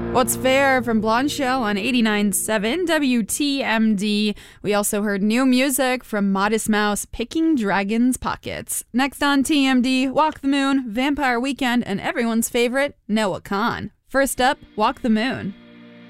What's Fair from Blonde Shell on 89.7 WTMD. We also heard new music from Modest Mouse, Picking Dragons' Pockets. Next on TMD, Walk the Moon, Vampire Weekend, and everyone's favorite, Noah Kahan. First up, Walk the Moon.